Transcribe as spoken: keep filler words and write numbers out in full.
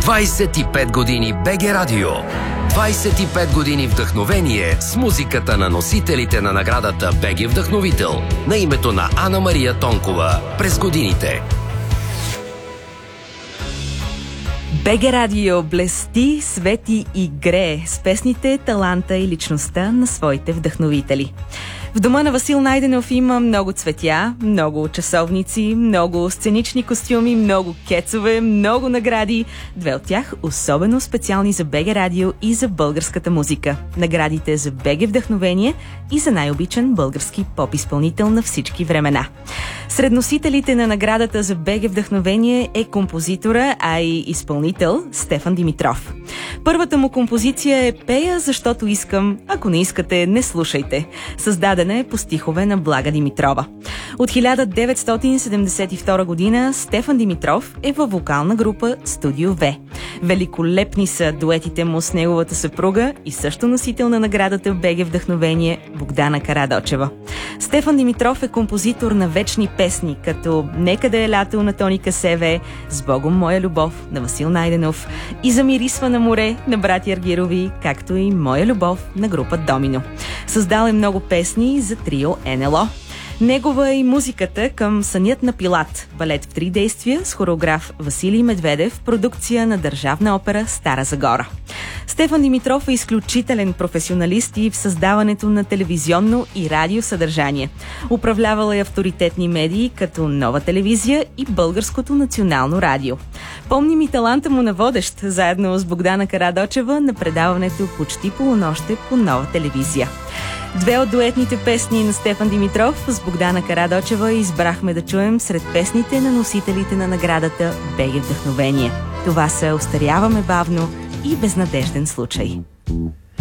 двайсет и пет години БГ Радио. двайсет и пет години вдъхновение с музиката на носителите на наградата БГ Вдъхновител на името на Ана Мария Тонкова през годините. БГ Радио блести, свети и грее с песните, таланта и личността на своите вдъхновители. В дома на Васил Найденов има много цветя, много часовници, много сценични костюми, много кецове, много награди. Две от тях особено специални за БГ Радио и за българската музика. Наградите за БГ Вдъхновение и за най-обичан български поп-изпълнител на всички времена. Сред носителите на наградата за БГ Вдъхновение е композитора, а и изпълнител Стефан Димитров. Първата му композиция е "Пея, защото искам, ако не искате, не слушайте", създадена е по стихове на Блага Димитрова. От хиляда деветстотин седемдесет и втора година Стефан Димитров е във вокална група Студио В. Великолепни са дуетите му с неговата съпруга и също носител на наградата БГ Вдъхновение Богдана Карадочева. Стефан Димитров е композитор на вечни песни, като "Нека да е лято" на Тоника Севе, "С Богом моя любов" на Васил Найденов и "Замирисва на море" на братя Аргирови, както и "Моя любов" на група Домино. Създал е много песни за трио НЛО. Негова е и музиката към "Сънят на Пилат", балет в три действия с хореограф Василий Медведев, продукция на Държавна опера Стара Загора. Стефан Димитров е изключителен професионалист и в създаването на телевизионно и радио съдържание. Управлявала е авторитетни медии като Нова телевизия и Българското национално радио. Помним и таланта му на водещ, заедно с Богдана Карадочева на предаването "Почти полунощ" по Нова телевизия. Две от дуетните песни на Стефан Димитров с Богдана Карадочева избрахме да чуем сред песните на носителите на наградата БГ Вдъхновение. Това са "Остаряваме бавно" и "Безнадежден случай".